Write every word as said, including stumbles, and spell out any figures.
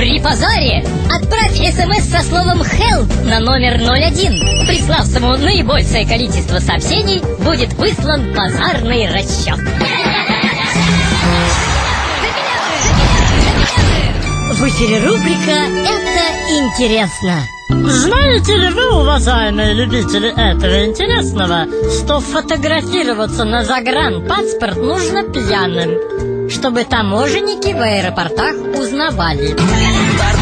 При позоре отправь СМС со словом «Help» на номер ноль один. Приславшему наибольшее количество сообщений будет выслан базарный расчет. В эфире рубрика «Это интересно». Знаете ли вы, уважаемые любители этого интересного, что фотографироваться на загранпаспорт нужно пьяным, чтобы таможенники в аэропортах узнавали?